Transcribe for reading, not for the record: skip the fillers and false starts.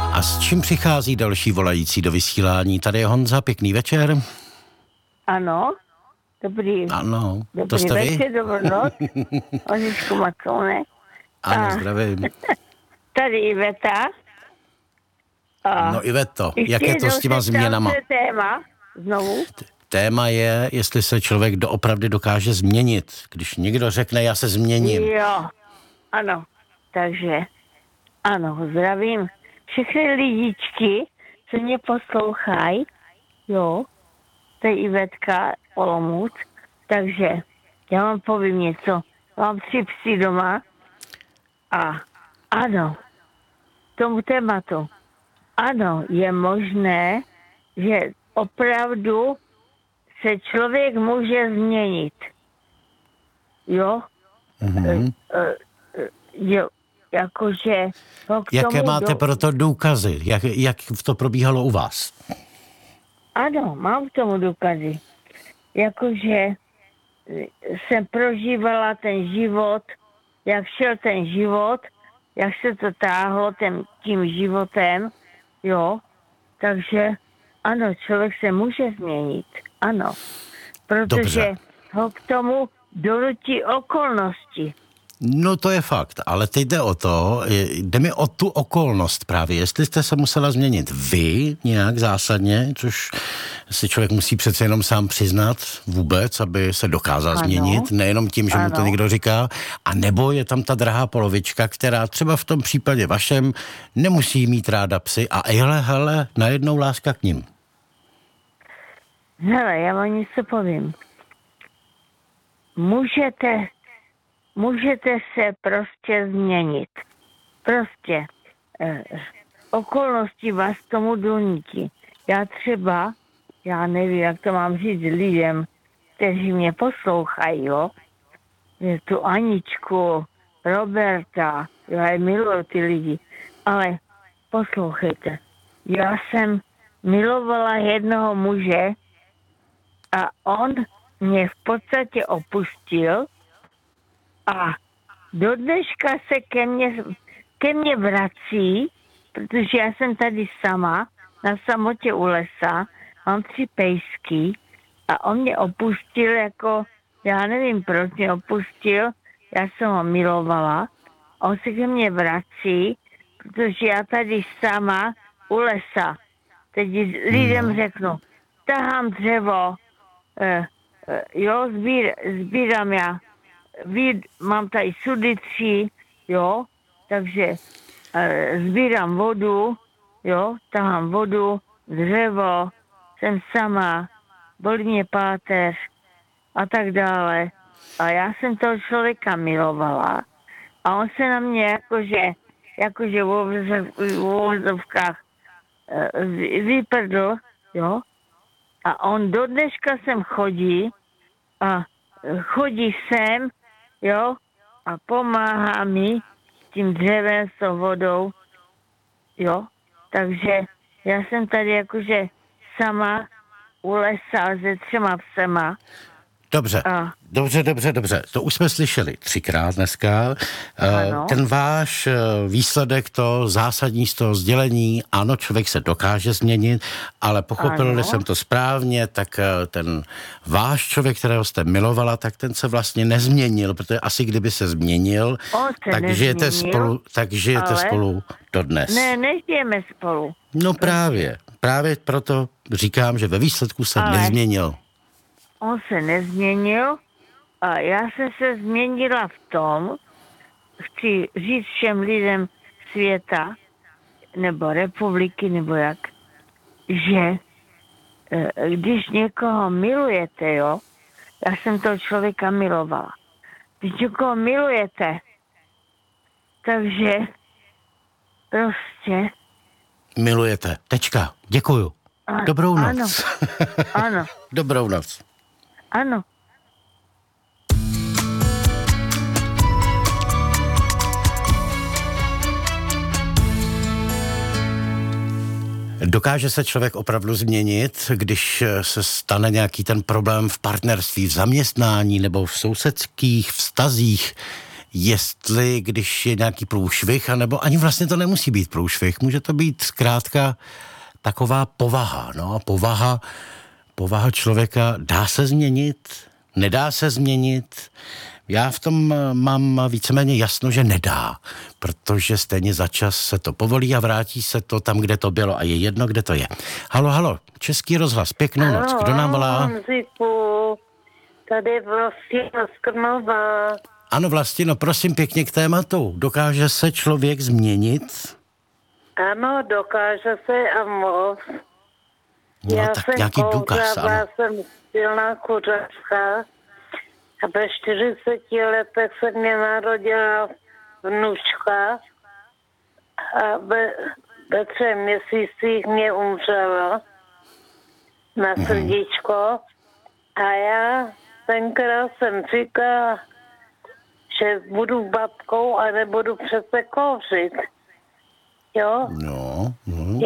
A s čím přichází další volající do vysílání? Tady je Honza, pěkný večer. Ano, dobrý večer, dobrou noc. Ožičku Macone. Ano, zdravím. Tady Iveta. No Iveto, jak je to s těma změnama? Téma znovu. Téma je, jestli se člověk doopravdy dokáže změnit. Když někdo řekne, já se změním. Jo, ano. Takže, ano, zdravím všechny lidičky, co mě poslouchají. Jo, to je Ivetka Olomouc. Takže, já vám povím něco. Mám 3 psy doma a ano, tomu tématu. Ano, je možné, že opravdu se člověk může změnit. Jo? Mm-hmm. Jo, jakože... Jaké máte proto důkazy? Jak to probíhalo u vás? Ano, mám k tomu důkazy. Jakože jsem prožívala ten život, jak šel ten život, jak se to táhlo tím životem, jo. Takže ano, člověk se může změnit, ano. Protože Dobře. ho k tomu donutí okolnosti. No to je fakt, ale teď jde mi o tu okolnost právě. Jestli jste se musela změnit vy nějak zásadně, což si člověk musí přece jenom sám přiznat vůbec, aby se dokázal změnit, nejenom tím, že mu to někdo říká, a nebo je tam ta drahá polovička, která třeba v tom případě vašem nemusí mít ráda psy a hele, najednou láska k nim. Hele, já vám něco povím. Můžete se prostě změnit. Prostě okolnosti vás k tomu donutí. Já nevím, jak to mám říct lidem, kteří mě poslouchají, jo. Tu Aničku, Roberta, já je miluju ty lidi, ale poslouchejte. Já jsem milovala jednoho muže a on mě v podstatě opustil a do dneška se ke mně vrací, protože já jsem tady sama, na samotě u lesa, mám 3 pejsky a on mě opustil jako, já nevím, proč mě opustil, já jsem ho milovala, on se ke mně vrací, protože já tady sama u lesa, teď lidem řeknu, tahám dřevo, jo, sbírám já, mám tady sudy 3, jo, takže sbírám vodu, jo, tahám vodu, dřevo, jsem sama, bolí mě páteř a tak dále. A já jsem toho člověka milovala a on se na mě jakože v uvozovkách vyprdl, jo, a on do dneška sem chodí a chodí sem, jo, a pomáhá mi s tím dřevem, s tou vodou, jo. Takže já jsem tady jakože sama u lesa se 3 psema. Dobře. To už jsme slyšeli 3krát dneska. Ten váš výsledek, to zásadní z toho sdělení, ano, člověk se dokáže změnit, ale pochopil jsem to správně, tak ten váš člověk, kterého jste milovala, tak ten se vlastně nezměnil, protože asi kdyby se změnil, tak žijete spolu dodnes. Ne, nežijeme spolu. No právě proto říkám, že ve výsledku se nezměnil. On se nezměnil a já jsem se změnila v tom, chci říct všem lidem světa, nebo republiky, nebo jak, že když někoho milujete, jo, já jsem toho člověka milovala. Když někoho milujete, takže prostě... Milujete. Tečka. Děkuju. Dobrou noc. Ano. Dobrou noc. Ano. Dokáže se člověk opravdu změnit, když se stane nějaký ten problém v partnerství, v zaměstnání nebo v sousedských vztazích? jestli když je nějaký průšvih, anebo ani vlastně to nemusí být průšvih, může to být zkrátka taková povaha, no, povaha člověka dá se změnit, nedá se změnit. Já v tom mám víceméně jasno, že nedá, protože stejně za čas se to povolí a vrátí se to tam, kde to bylo a je jedno, kde to je. Halo, Český rozhlas, pěknou noc, kdo nám volá? Honziku, tady Vlastina z Krnova. Ano, Vlastino, prosím pěkně k tématu. Dokáže se člověk změnit? Ano, dokáže se a moc. No, Já tak jsem nějaký důkaz, ano. jsem silná kuřačka a ve 40 letech se mě narodila vnučka a ve 3 měsících mě umřela na srdíčko a já tenkrát jsem říkala, že budu babkou a nebudu přece kouřit. Jo? No.